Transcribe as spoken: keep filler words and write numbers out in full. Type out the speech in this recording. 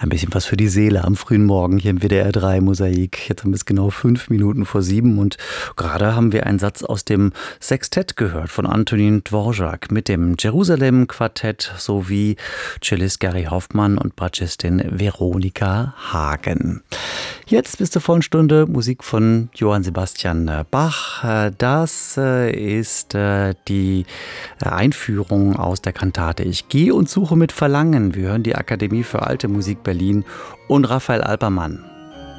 Ein bisschen was für die Seele am frühen Morgen hier im W D R drei Mosaik. Jetzt haben wir es genau fünf Minuten vor sieben und gerade haben wir einen Satz aus dem Sextett gehört von Antonin Dvorak mit dem Jerusalem Quartett sowie Cellist Gary Hoffmann und Bratschistin Veronika Hagen. Jetzt bis zur vollen Stunde Musik von Johann Sebastian Bach. Das ist die Einführung aus der Kantate Ich gehe und suche mit Verlangen. Wir hören die Akademie für Alte Musik Berlin und Raphael Alpermann.